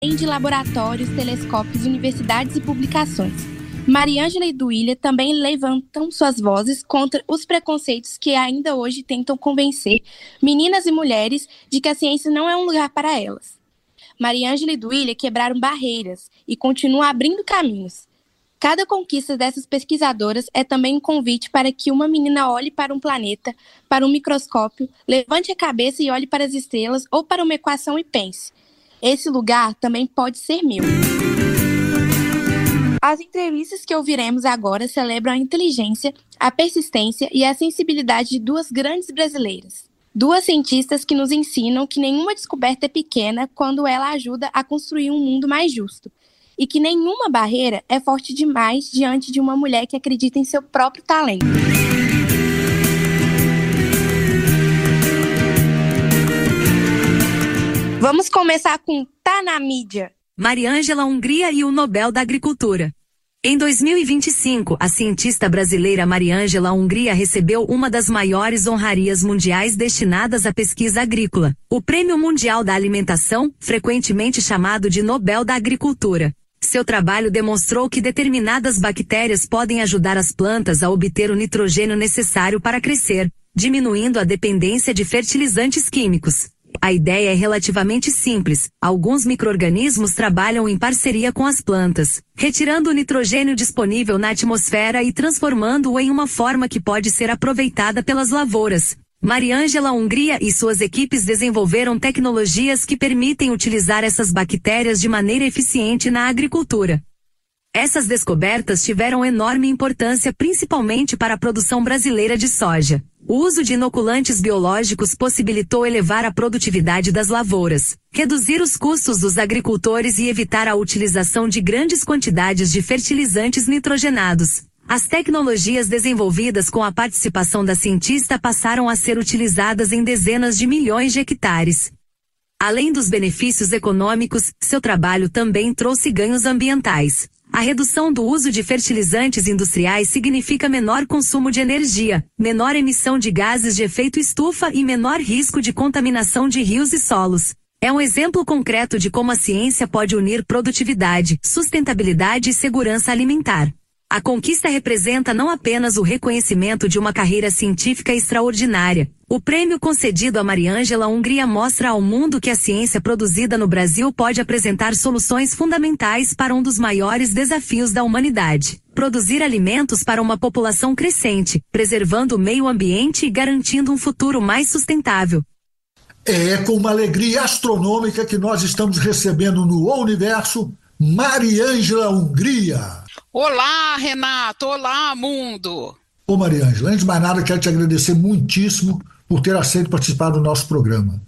de laboratórios, telescópios, universidades e publicações. Mariângela e Duília também levantam suas vozes contra os preconceitos que ainda hoje tentam convencer meninas e mulheres de que a ciência não é um lugar para elas. Mariângela e Duília quebraram barreiras e continuam abrindo caminhos. Cada conquista dessas pesquisadoras é também um convite para que uma menina olhe para um planeta, para um microscópio, levante a cabeça e olhe para as estrelas ou para uma equação e pense: esse lugar também pode ser meu. As entrevistas que ouviremos agora celebram a inteligência, a persistência e a sensibilidade de duas grandes brasileiras. Duas cientistas que nos ensinam que nenhuma descoberta é pequena quando ela ajuda a construir um mundo mais justo. E que nenhuma barreira é forte demais diante de uma mulher que acredita em seu próprio talento. Vamos começar com Tá na Mídia. Mariângela Hungria e o Nobel da Agricultura. Em 2025, a cientista brasileira Mariângela Hungria recebeu uma das maiores honrarias mundiais destinadas à pesquisa agrícola, o Prêmio Mundial da Alimentação, frequentemente chamado de Nobel da Agricultura. Seu trabalho demonstrou que determinadas bactérias podem ajudar as plantas a obter o nitrogênio necessário para crescer, diminuindo a dependência de fertilizantes químicos. A ideia é relativamente simples. Alguns micro-organismos trabalham em parceria com as plantas, retirando o nitrogênio disponível na atmosfera e transformando-o em uma forma que pode ser aproveitada pelas lavouras. Mariângela Hungria e suas equipes desenvolveram tecnologias que permitem utilizar essas bactérias de maneira eficiente na agricultura. Essas descobertas tiveram enorme importância principalmente para a produção brasileira de soja. O uso de inoculantes biológicos possibilitou elevar a produtividade das lavouras, reduzir os custos dos agricultores e evitar a utilização de grandes quantidades de fertilizantes nitrogenados. As tecnologias desenvolvidas com a participação da cientista passaram a ser utilizadas em dezenas de milhões de hectares. Além dos benefícios econômicos, seu trabalho também trouxe ganhos ambientais. A redução do uso de fertilizantes industriais significa menor consumo de energia, menor emissão de gases de efeito estufa e menor risco de contaminação de rios e solos. É um exemplo concreto de como a ciência pode unir produtividade, sustentabilidade e segurança alimentar. A conquista representa não apenas o reconhecimento de uma carreira científica extraordinária. O prêmio concedido a Mariângela Hungria mostra ao mundo que a ciência produzida no Brasil pode apresentar soluções fundamentais para um dos maiores desafios da humanidade: produzir alimentos para uma população crescente, preservando o meio ambiente e garantindo um futuro mais sustentável. É com uma alegria astronômica que nós estamos recebendo no O Universo Mariângela Hungria. Olá, Renato! Olá, mundo! Ô Mariângela, antes de mais nada, quero te agradecer muitíssimo por ter aceito participar do nosso programa.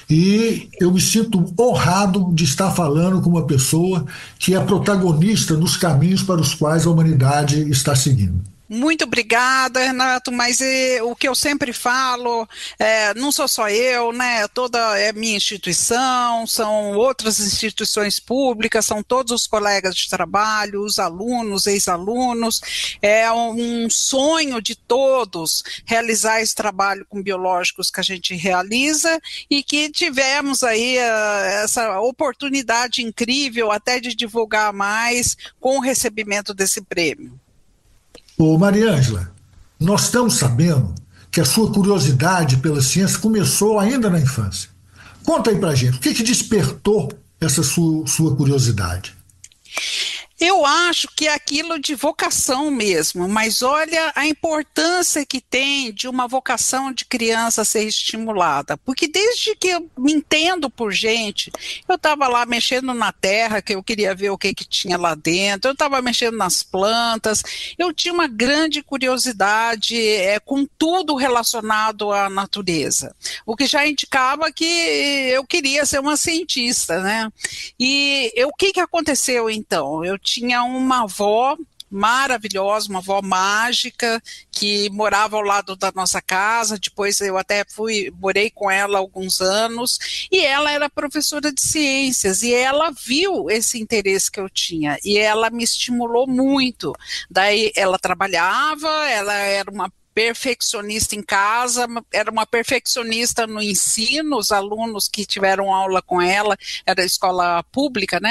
E eu me sinto honrado de estar falando com uma pessoa que é protagonista nos caminhos para os quais a humanidade está seguindo. Muito obrigada, Renato, mas o que eu sempre falo, não sou só eu, né? Toda é minha instituição, são outras instituições públicas, são todos os colegas de trabalho, os alunos, ex-alunos. É um sonho de todos realizar esse trabalho com biológicos que a gente realiza e que tivemos aí essa oportunidade incrível até de divulgar mais com o recebimento desse prêmio. Ô Mariângela, nós estamos sabendo que a sua curiosidade pela ciência começou ainda na infância. Conta aí pra gente, o que despertou essa sua curiosidade? Eu acho que é aquilo de vocação mesmo, mas olha a importância que tem de uma vocação de criança ser estimulada, porque desde que eu me entendo por gente, eu estava lá mexendo na terra, que eu queria ver o que tinha lá dentro, eu estava mexendo nas plantas, eu tinha uma grande curiosidade com tudo relacionado à natureza, o que já indicava que eu queria ser uma cientista, né? E o que aconteceu então? Eu tinha uma avó maravilhosa, uma avó mágica, que morava ao lado da nossa casa, depois eu até morei com ela alguns anos, e ela era professora de ciências, e ela viu esse interesse que eu tinha, e ela me estimulou muito. Daí ela trabalhava, ela era uma perfeccionista em casa, era uma perfeccionista no ensino, os alunos que tiveram aula com ela, era escola pública, né?